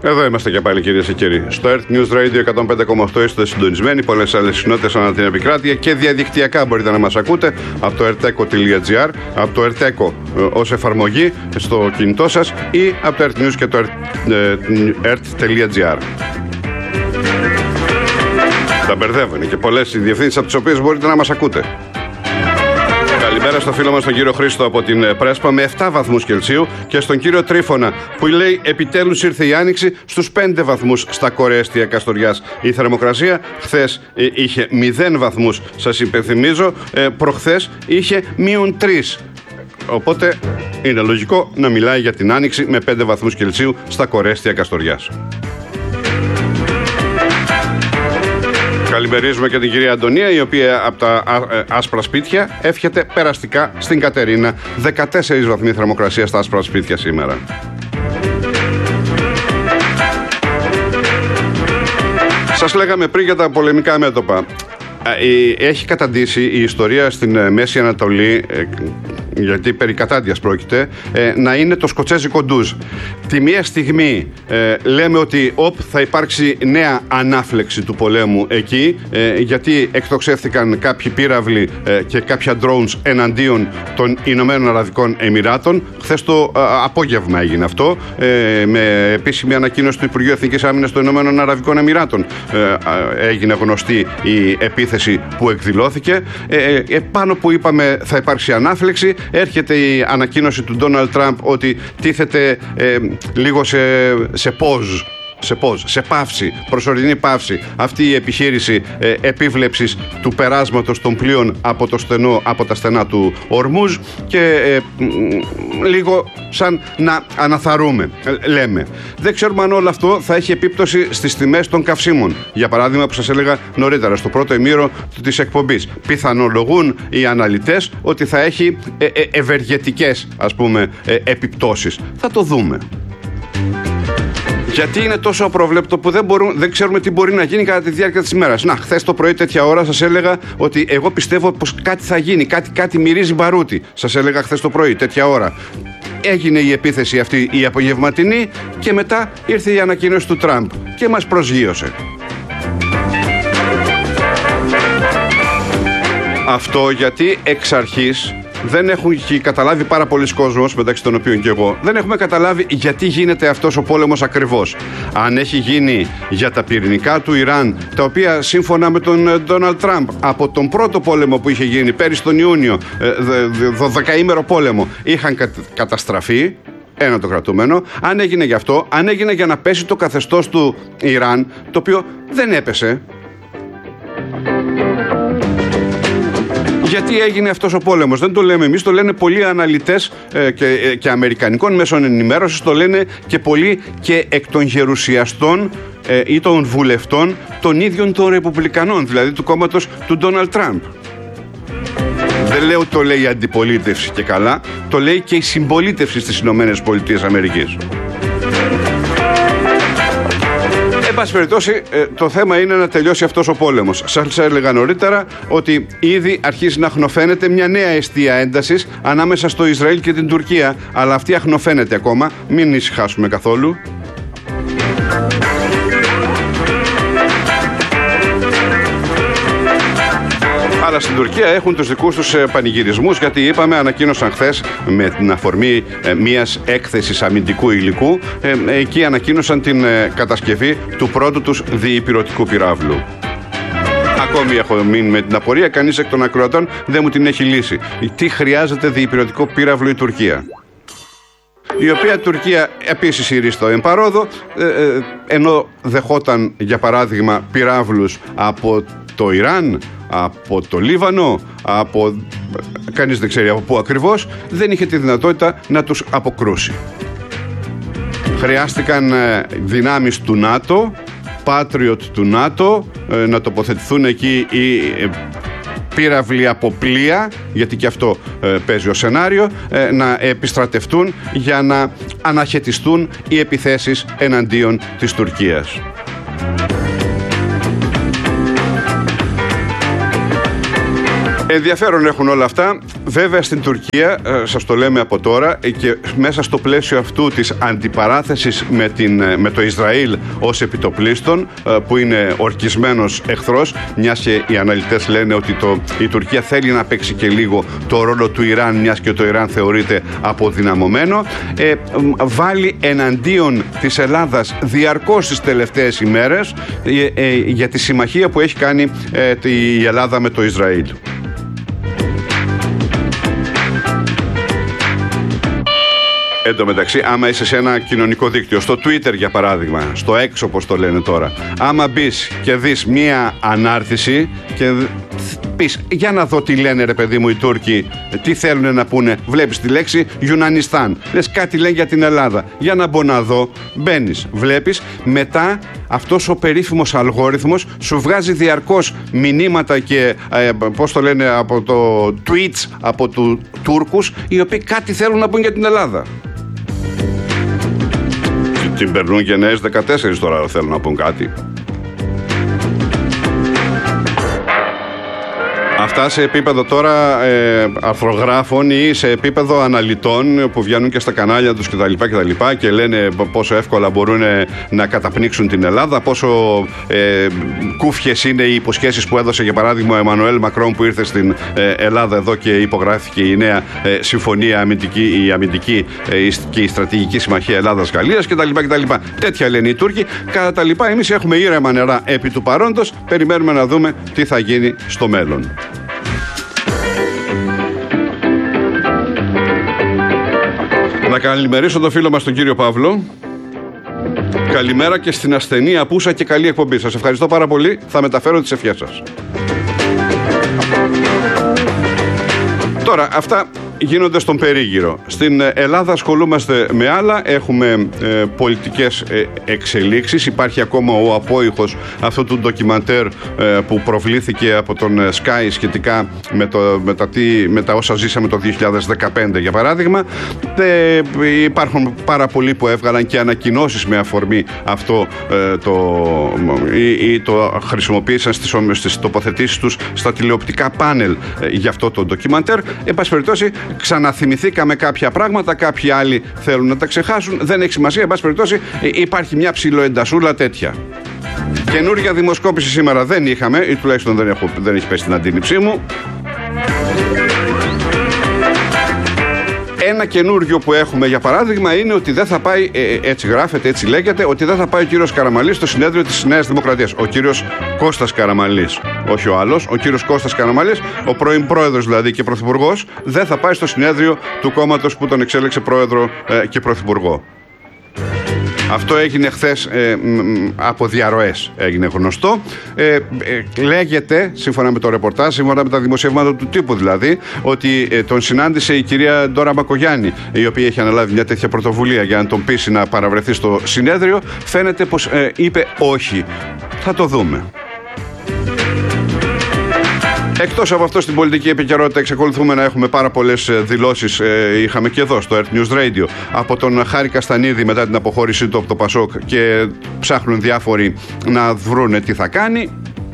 Εδώ είμαστε και πάλι, κυρίες και κύριοι. Στο Earth News Radio 105,8 είστε συντονισμένοι. Πολλές άλλες συχνότητες ανά την επικράτεια και διαδικτυακά μπορείτε να μας ακούτε από το erteco.gr, από το Erteco ως εφαρμογή στο κινητό σας ή από το Earth News και το ert.gr. Τα μπερδεύουν και πολλές οι διευθύνσεις από τις οποίες μπορείτε να μας ακούτε. Καλημέρα στο φίλο μας τον κύριο Χρήστο από την Πρέσπα με 7 βαθμούς Κελσίου και στον κύριο Τρίφωνα που λέει επιτέλους ήρθε η άνοιξη στους 5 βαθμούς στα Κορέστια Καστοριάς η θερμοκρασία. Χθες είχε 0 βαθμούς, σας υπενθυμίζω, προχθές είχε -3. Οπότε είναι λογικό να μιλάει για την άνοιξη με 5 βαθμούς Κελσίου στα Κορέστια Καστοριάς. Καλημερίζουμε και την κυρία Αντωνία, η οποία από τα άσπρα σπίτια εύχεται περαστικά στην Κατερίνα. 14 βαθμοί θερμοκρασία στα άσπρα σπίτια σήμερα. Σας λέγαμε πριν για τα πολεμικά μέτωπα. Έχει καταντήσει η ιστορία στην Μέση Ανατολή, γιατί περί κατάντιας πρόκειται, να είναι το σκοτσέζικο ντουζ. Τη μία στιγμή λέμε ότι θα υπάρξει νέα ανάφλεξη του πολέμου εκεί, γιατί εκτοξεύθηκαν κάποιοι πύραυλοι και κάποια drones εναντίον των Ηνωμένων Αραβικών Εμιράτων. Χθες το απόγευμα έγινε αυτό, με επίσημη ανακοίνωση του Υπουργείου Εθνικής Άμυνας των Ηνωμένων Αραβικών Εμιράτων έγινε γνωστή η επίθεση που εκδηλώθηκε. Πάνω που είπαμε θα υπάρξει ανάφλεξη, έρχεται η ανακοίνωση του Ντόναλντ Τραμπ ότι τίθεται λίγο σε παύση, προσωρινή παύση αυτή η επιχείρηση επίβλεψης του περάσματος των πλοίων από τα στενά του Ορμούζ και λίγο σαν να αναθαρούμε, λέμε. Δεν ξέρουμε αν όλο αυτό θα έχει επίπτωση στις τιμές των καυσίμων. Για παράδειγμα, που σας έλεγα νωρίτερα στο πρώτο ημίωρο της εκπομπής. Πιθανολογούν οι αναλυτές ότι θα έχει ευεργετικές, ας πούμε, επιπτώσεις. Θα το δούμε. Γιατί είναι τόσο απροβλέπτο που δεν ξέρουμε τι μπορεί να γίνει κατά τη διάρκεια της ημέρας. Να, χθες το πρωί τέτοια ώρα σας έλεγα ότι εγώ πιστεύω πως κάτι θα γίνει, κάτι μυρίζει μπαρούτι. Σας έλεγα χθες το πρωί τέτοια ώρα. Έγινε η επίθεση αυτή η απογευματινή και μετά ήρθε η ανακοίνωση του Τραμπ και μας προσγείωσε. Αυτό γιατί εξ αρχής δεν έχουν καταλάβει πάρα πολλοί κόσμος, μεταξύ των οποίων και εγώ, δεν έχουμε καταλάβει γιατί γίνεται αυτός ο πόλεμος ακριβώς. Αν έχει γίνει για τα πυρηνικά του Ιράν, τα οποία σύμφωνα με τον Ντόναλντ Τραμπ από τον πρώτο πόλεμο που είχε γίνει πέρυσι τον Ιούνιο, 12ήμερο πόλεμο, είχαν καταστραφεί. Ένα το κρατούμενο. Αν έγινε γι' αυτό, αν έγινε για να πέσει το καθεστώς του Ιράν, το οποίο δεν έπεσε. Γιατί έγινε αυτός ο πόλεμος? Δεν το λέμε εμείς, το λένε πολλοί αναλυτές και αμερικανικών μέσων ενημέρωσης, το λένε και πολλοί και εκ των γερουσιαστών ή των βουλευτών των ίδιων των Ρεπουμπλικανών, δηλαδή του κόμματος του Ντόναλντ Τραμπ. Δεν λέω το λέει η αντιπολίτευση και καλά, το λέει και η συμπολίτευση στις Ηνωμένες Πολιτείες Αμερικής. Εν πάση περιπτώσει, το θέμα είναι να τελειώσει αυτός ο πόλεμος. Σας έλεγα νωρίτερα ότι ήδη αρχίζει να αχνοφαίνεται μια νέα εστία έντασης ανάμεσα στο Ισραήλ και την Τουρκία, αλλά αυτή αχνοφαίνεται ακόμα. Μην ησυχάσουμε καθόλου. Αλλά στην Τουρκία έχουν τους δικούς τους πανηγυρισμούς, γιατί είπαμε, ανακοίνωσαν χθες με την αφορμή μιας έκθεσης αμυντικού υλικού, εκεί ανακοίνωσαν την κατασκευή του πρώτου τους διυπηρωτικού πυράβλου. Ακόμη έχω μείνει με την απορία, κανείς εκ των ακροατών δεν μου την έχει λύσει. Τι χρειάζεται διυπηρωτικό πύραυλο η Τουρκία? Η οποία Τουρκία επίσης ηρίστο εμπαρόδο, ενώ δεχόταν για παράδειγμα πυράβλους από το Ιράν, από το Λίβανο, κανείς δεν ξέρει από πού ακριβώς, δεν είχε τη δυνατότητα να τους αποκρούσει. Χρειάστηκαν δυνάμεις του ΝΑΤΟ, Patriot του ΝΑΤΟ, να τοποθετηθούν εκεί οι πύραυλοι από πλοία, γιατί και αυτό παίζει ο σενάριο, να επιστρατευτούν για να αναχαιτιστούν οι επιθέσεις εναντίον της Τουρκίας. Ενδιαφέρον έχουν όλα αυτά. Βέβαια στην Τουρκία, σας το λέμε από τώρα, και μέσα στο πλαίσιο αυτού της αντιπαράθεσης με το Ισραήλ ως επιτοπλίστων, που είναι ορκισμένος εχθρός, μιας και οι αναλυτές λένε ότι η Τουρκία θέλει να παίξει και λίγο το ρόλο του Ιράν, μιας και το Ιράν θεωρείται αποδυναμωμένο, βάλει εναντίον της Ελλάδας διαρκώς τις τελευταίες ημέρες για τη συμμαχία που έχει κάνει η Ελλάδα με το Ισραήλ. Εν τω μεταξύ, άμα είσαι σε ένα κοινωνικό δίκτυο, στο Twitter για παράδειγμα, στο X όπως το λένε τώρα, άμα μπεις και δεις μία ανάρτηση και πεις, για να δω τι λένε ρε παιδί μου οι Τούρκοι, τι θέλουν να πούνε, βλέπεις τη λέξη Ιουνανιστάν, λες κάτι λένε για την Ελλάδα, για να μπω να δω, μπαίνεις, βλέπεις, μετά αυτός ο περίφημος αλγόριθμος σου βγάζει διαρκώς μηνύματα και πώς το λένε, από το tweets από του Τούρκους, οι οποίοι κάτι θέλουν να πούν για την Ελλάδα. Την περνούν και νέες 14 τώρα, θέλουν να πούν κάτι. Αυτά σε επίπεδο τώρα αρθρογράφων ή σε επίπεδο αναλυτών που βγαίνουν και στα κανάλια τους κτλ. Και λένε πόσο εύκολα μπορούν να καταπνίξουν την Ελλάδα, πόσο κούφιες είναι οι υποσχέσεις που έδωσε για παράδειγμα ο Εμμανουέλ Μακρόν που ήρθε στην Ελλάδα εδώ και υπογράφηκε η νέα συμφωνία αμυντική και η στρατηγική συμμαχία Ελλάδας-Γαλλίας κτλ. Τέτοια λένε οι Τούρκοι. Κατά τα λοιπά, εμείς έχουμε ήρεμα νερά επί του παρόντος, περιμένουμε να δούμε τι θα γίνει στο μέλλον. Να καλημερίσω τον φίλο μας τον κύριο Παύλο. Καλημέρα και στην ασθενή απούσα και καλή εκπομπή. Σας ευχαριστώ πάρα πολύ. Θα μεταφέρω τις ευχές σας. Τώρα, αυτά γίνονται στον περίγυρο. Στην Ελλάδα ασχολούμαστε με άλλα. Έχουμε πολιτικές εξελίξσεις. Υπάρχει ακόμα ο απόϊχος αυτού του ντοκιμαντέρ που προβλήθηκε από τον Sky σχετικά με τα όσα ζήσαμε το 2015 για παράδειγμα. Υπάρχουν πάρα πολλοί που έβγαλαν και ανακοινώσεις με αφορμή αυτό ή το χρησιμοποίησαν στις τοποθετήσεις τους στα τηλεοπτικά πάνελ για αυτό το ντοκιμαντέρ. Εν πάση περιπτώσει, ξαναθυμηθήκαμε κάποια πράγματα, κάποιοι άλλοι θέλουν να τα ξεχάσουν. Δεν έχει σημασία, εν πάση περιπτώσει, υπάρχει μια ψιλοεντασούλα τέτοια. Καινούργια δημοσκόπηση σήμερα δεν είχαμε, ή τουλάχιστον δεν έχει πέσει στην αντίληψή μου. Ένα καινούργιο που έχουμε για παράδειγμα είναι ότι δεν θα πάει, έτσι γράφεται, έτσι λέγεται, ότι δεν θα πάει ο κύριος Καραμανλής στο συνέδριο της Νέας Δημοκρατίας. Ο κύριος Κώστας Καραμανλής, όχι ο άλλος, ο κύριος Κώστας Καραμανλής, ο πρώην πρόεδρος δηλαδή και πρωθυπουργός, δεν θα πάει στο συνέδριο του κόμματος που τον εξέλεξε πρόεδρο και πρωθυπουργό. Αυτό έγινε χθες από διαρροές, έγινε γνωστό. Λέγεται, σύμφωνα με το ρεπορτάζ, σύμφωνα με τα δημοσιεύματα του τύπου δηλαδή, ότι τον συνάντησε η κυρία Ντόρα Μπακογιάννη, η οποία έχει αναλάβει μια τέτοια πρωτοβουλία για να τον πείσει να παραβρεθεί στο συνέδριο. Φαίνεται πως είπε όχι. Θα το δούμε. Εκτός από αυτό, στην πολιτική επικαιρότητα εξακολουθούμε να έχουμε πάρα πολλές δηλώσεις. Είχαμε και εδώ στο Earth News Radio από τον Χάρη Καστανίδη μετά την αποχώρησή του από το Πασόκ και ψάχνουν διάφοροι να βρούνε τι θα κάνει.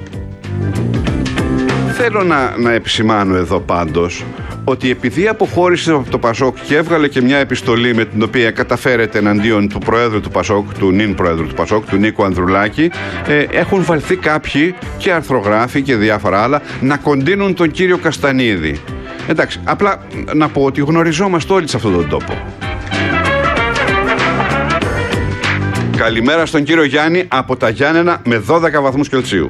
Θέλω να επισημάνω εδώ πάντως ότι επειδή αποχώρησε από το Πασόκ και έβγαλε και μια επιστολή με την οποία καταφέρεται εναντίον του Προέδρου του Πασόκ, του νυν Προέδρου του Πασόκ, του Νίκου Ανδρουλάκη, έχουν βαλθεί κάποιοι και αρθρογράφοι και διάφορα άλλα να κοντίνουν τον κύριο Καστανίδη. Εντάξει, απλά να πω ότι γνωριζόμαστε όλοι σε αυτόν τον τόπο. Καλημέρα στον κύριο Γιάννη από τα Γιάννενα με 12 βαθμούς Κελσίου.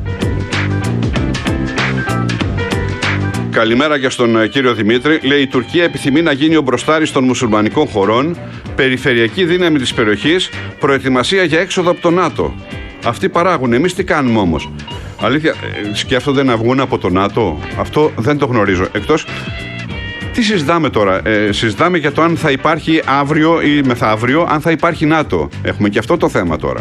Καλημέρα και στον κύριο Δημήτρη. Λέει: η Τουρκία επιθυμεί να γίνει ο μπροστάρης των μουσουλμανικών χωρών, περιφερειακή δύναμη της περιοχής, προετοιμασία για έξοδο από το ΝΑΤΟ. Αυτοί παράγουν. Εμείς τι κάνουμε όμως? Αλήθεια, σκέφτονται να βγουν από το ΝΑΤΟ? Αυτό δεν το γνωρίζω. Εκτός, τι συζητάμε τώρα? Συζητάμε για το αν θα υπάρχει αύριο ή μεθαύριο, αν θα υπάρχει ΝΑΤΟ. Έχουμε και αυτό το θέμα τώρα.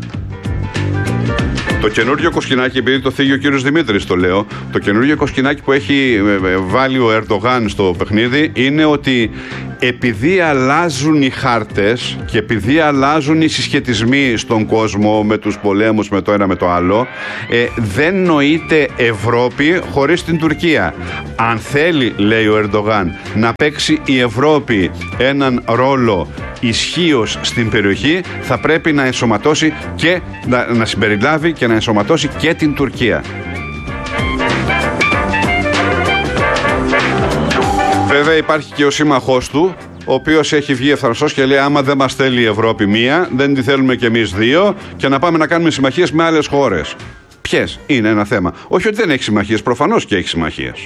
Το καινούριο κοσκινάκι, επειδή το θίγει ο κύριος Δημήτρης, το λέω, το καινούριο κοσκινάκι που έχει βάλει ο Ερντογάν στο παιχνίδι είναι ότι επειδή αλλάζουν οι χάρτες και επειδή αλλάζουν οι συσχετισμοί στον κόσμο με τους πολέμους, με το ένα με το άλλο, δεν νοείται Ευρώπη χωρίς την Τουρκία. Αν θέλει, λέει ο Ερντογάν, να παίξει η Ευρώπη έναν ρόλο ισχύος στην περιοχή, θα πρέπει να ενσωματώσει και να συμπεριλάβει και να ενσωματώσει και την Τουρκία. Βέβαια υπάρχει και ο σύμμαχός του, ο οποίος έχει βγει ευθαρσός και λέει άμα δεν μας θέλει η Ευρώπη μία, δεν τη θέλουμε κι εμείς δύο και να πάμε να κάνουμε συμμαχίες με άλλες χώρες. Ποιες? Είναι ένα θέμα. Όχι ότι δεν έχει συμμαχίες, προφανώς και έχει συμμαχίες.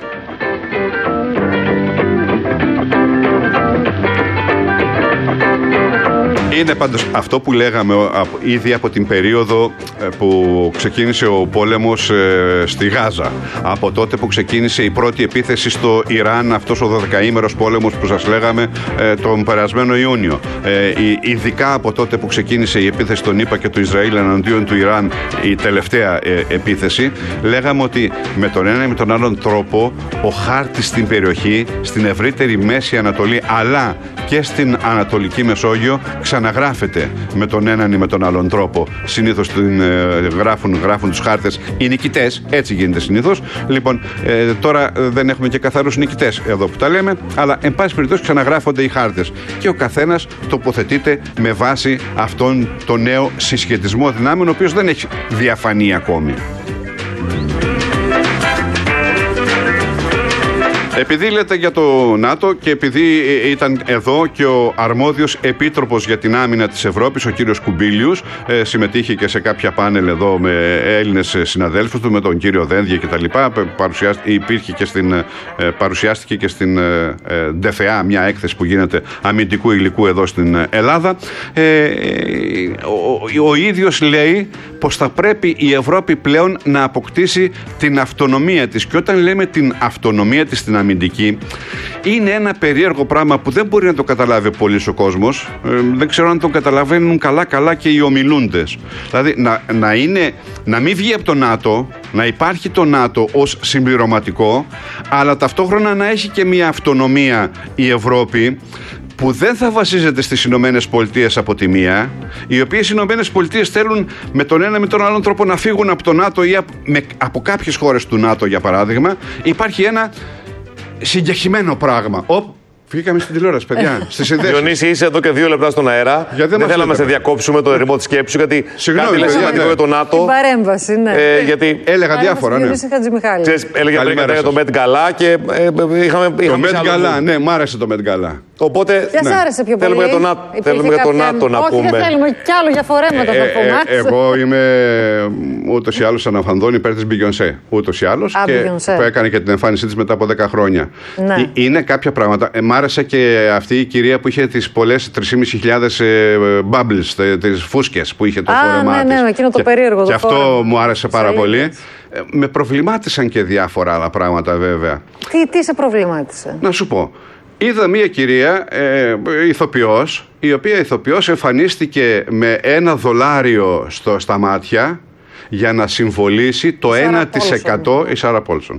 Είναι πάντως αυτό που λέγαμε ήδη από την περίοδο που ξεκίνησε ο πόλεμος στη Γάζα. Από τότε που ξεκίνησε η πρώτη επίθεση στο Ιράν, αυτός ο 12ήμερος πόλεμος που σας λέγαμε τον περασμένο Ιούνιο. Ειδικά από τότε που ξεκίνησε η επίθεση των ΗΠΑ και του Ισραήλ εναντίον του Ιράν, η τελευταία επίθεση, λέγαμε ότι με τον ένα ή με τον άλλον τρόπο ο χάρτης στην περιοχή, στην ευρύτερη Μέση Ανατολή αλλά και στην Ανατολική Μεσόγειο ξαναγράφεται με τον έναν ή με τον άλλον τρόπο. Συνήθως γράφουν τους χάρτες οι νικητές, έτσι γίνεται συνήθως. Λοιπόν, τώρα δεν έχουμε και καθαρούς νικητές εδώ που τα λέμε, αλλά εν πάση περιπτώσει ξαναγράφονται οι χάρτες και ο καθένας τοποθετείται με βάση αυτόν τον νέο συσχετισμό δυνάμεων, ο οποίος δεν έχει διαφανεί ακόμη. Επειδή λέτε για το ΝΑΤΟ και επειδή ήταν εδώ και ο αρμόδιος επίτροπος για την άμυνα της Ευρώπης, ο κύριος Κουμπίλιους, συμμετείχε και σε κάποια πάνελ εδώ με Έλληνες συναδέλφους του, με τον κύριο Δένδια κτλ. Παρουσιάστηκε και στην ΔΕΦΕΑ, μια έκθεση που γίνεται αμυντικού υλικού εδώ στην Ελλάδα. Ο ίδιος λέει πως θα πρέπει η Ευρώπη πλέον να αποκτήσει την αυτονομία της. Και όταν λέμε την αυτονομία της στην αμυντική, είναι ένα περίεργο πράγμα που δεν μπορεί να το καταλάβει πολύς ο κόσμος. Δεν ξέρω αν το καταλαβαίνουν καλά και οι ομιλούντες. Δηλαδή να μην βγει από το ΝΑΤΟ, να υπάρχει το ΝΑΤΟ ως συμπληρωματικό, αλλά ταυτόχρονα να έχει και μια αυτονομία η Ευρώπη, που δεν θα βασίζεται στις Ηνωμένες Πολιτείες από τη μία, οι οποίες οι Ηνωμένες Πολιτείες θέλουν με τον ένα με τον άλλον τρόπο να φύγουν από το ΝΑΤΟ ή από κάποιες χώρες του ΝΑΤΟ, για παράδειγμα. Υπάρχει ένα συγκεκριμένο πράγμα. Βγήκαμε στην τηλεόραση, παιδιά. Διονύση, είσαι εδώ και 2 λεπτά στον αέρα. Δεν θέλαμε να σε διακόψουμε το ερημό τη σκέψη, γιατί κάτι λες σημαντικό για το ΝΑΤΟ. Την παρέμβαση, ναι. Γιατί έλεγα διάφορα, ναι. Έλεγε πριν για το Met Gala και είχαμε. Το Met Gala, ναι, μ' άρεσε το Met Gala. Οπότε. Ποια σ' άρεσε πιο πολύ? Θέλουμε για το ΝΑΤΟ να πούμε. Όχι, δεν θέλουμε κι άλλο για φορέματα από εμάς. Εγώ είμαι ούτως ή άλλως αναφανδόν υπέρ της Μπιγιονσέ. Ούτως ή άλλως. Που έκανε και την εμφάνισή της μετά από 10 χρόνια. Είναι κάποια πράγματα. Μ' άρεσε και αυτή η κυρία που είχε τις πολλές 3.500 bubbles, τις φούσκες που είχε το φόρεμά της. Ναι, εκείνο το περίεργο. Και αυτό μου άρεσε πάρα πολύ. Με προβλημάτισαν και διάφορα άλλα πράγματα, βέβαια. Τι σε προβλημάτισε? Να σου πω. Είδα μία κυρία ηθοποιός, η οποία ηθοποιός εμφανίστηκε με $1 στα μάτια για να συμβολήσει το 1%, η Σάρα Πόλσον,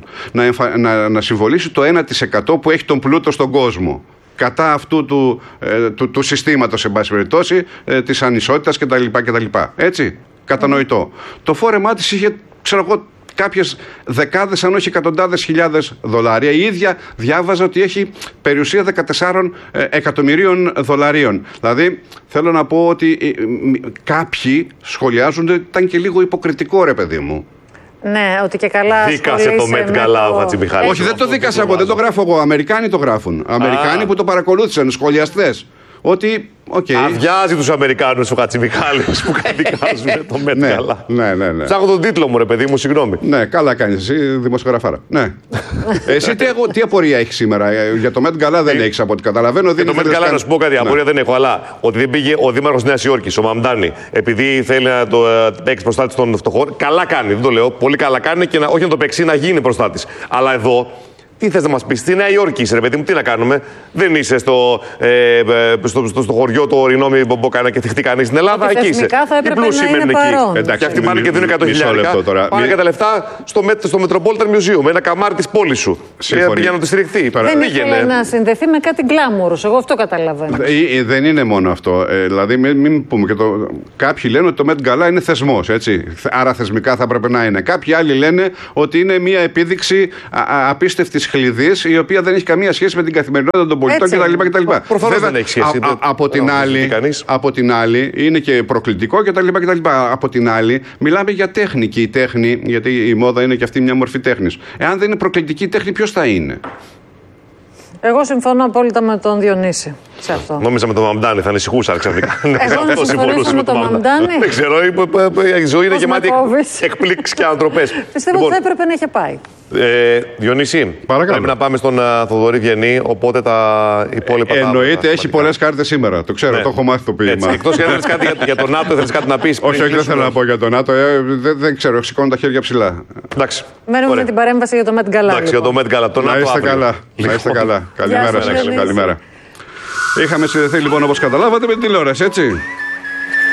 να συμβολήσει το 1% που έχει τον πλούτο στον κόσμο. Κατά αυτού του συστήματος, εν πάση περιπτώσει, της ανισότητας κτλ. Έτσι, κατανοητό. Το φόρεμά της είχε, ξέρω εγώ, κάποιες δεκάδες, αν όχι εκατοντάδες χιλιάδες δολάρια. Η ίδια διάβαζα ότι έχει περιουσία 14 εκατομμυρίων δολαρίων. Δηλαδή, θέλω να πω ότι κάποιοι σχολιάζονται ότι ήταν και λίγο υποκριτικό, ρε παιδί μου. Ναι, ότι και καλά. Δίκασε το Met Gala ο Χατζημιχάλης. Όχι, δεν το δίκασα εγώ, δεν το γράφω εγώ. Αμερικάνοι το γράφουν. Αμερικάνοι που το παρακολούθησαν, σχολιαστές. Ότι, αδειάζει τους Αμερικάνους ο Χατζημιχάλης που καταδικάζουν το Met Gala. Ναι. Ψάχνω τον τίτλο μου, ρε παιδί μου, συγγνώμη. Ναι, καλά κάνεις εσύ, δημοσιογραφάρα. Ναι. Εσύ τι απορία έχεις σήμερα? Για το Met Gala δεν έχεις από ό,τι καταλαβαίνω. Για το Met Gala να σου πω κάτι, απορία δεν έχω. Αλλά ότι δεν πήγε ο δήμαρχος Νέας Υόρκης, ο Μαμντάνη, επειδή θέλει να το παίξει προστάτης των φτωχών. Καλά κάνει, δεν το λέω. Πολύ καλά κάνει και όχι να το παίξει, να γίνει προστάτης. Αλλά εδώ Τι θες να μας πεις, στη Νέα Υόρκη είσαι, ρε παιδί μου, τι να κάνουμε. Δεν είσαι στο χωριό το ορεινό με μπομποκάνα και θυχτεί κανείς στην Ελλάδα. Εκεί είσαι. Οι πλούσιοι μένουν εκεί. Και αυτοί πάνε και δίνουν 100.000. Πάνε και τα λεφτά στο Metropolitan Museum, ένα καμάρι της πόλης σου. Για να το στηριχθεί. Δεν ήθελε να συνδεθεί με κάτι γκλάμουρος. Εγώ αυτό καταλαβαίνω. Δεν είναι μόνο αυτό. Δηλαδή, μην πούμε και το. Κάποιοι λένε ότι το Met Gala είναι θεσμός. Άρα θεσμικά θα έπρεπε να είναι. Κάποιοι άλλοι λένε ότι είναι μια επίδειξη απίστευτης χλειδής, η οποία δεν έχει καμία σχέση με την καθημερινότητα των πολιτών κτλ. Προφανώς δεν έχει σχέση. Από την άλλη, είναι και προκλητικό κτλ. Από την άλλη, μιλάμε για τέχνη. Και η τέχνη, γιατί η μόδα είναι και αυτή μια μορφή τέχνης. Εάν δεν είναι προκλητική η τέχνη, ποιος θα είναι? Εγώ συμφωνώ απόλυτα με τον Διονύση σε αυτό. Νόμιζα με τον Μαμντάνη, θα ανησυχούσα ξαφνικά. Εγώ να συμφωνήσω με τον Μαμντάνη. Δεν ξέρω, η ζωή είναι γεμάτη εκπλήξεις και ανατροπές. Πιστεύω ότι θα έπρεπε να είχε πάει. Διονύση, πρέπει να πάμε στον Θοδωρή Βιενή, οπότε τα υπόλοιπα. Εννοείται, έχει πολλές κάρτες σήμερα. Το ξέρω, το έχω μάθει το ποίημα. Εκτός αν θέλεις κάτι για τον ΝΑΤΟ, θέλεις κάτι να πεις? Όχι, δεν θέλω να πω για τον ΝΑΤΟ. Δεν ξέρω, σηκώνω τα χέρια ψηλά. Μένουμε με την παρέμβαση για το Met Gala. Εντάξει, για το Met Gala. Να είστε καλά. Να είστε καλά. Καλημέρα σας. Καλημέρα. Είχαμε συνδεθεί λοιπόν, όπως καταλάβατε, με την τηλεόραση, έτσι.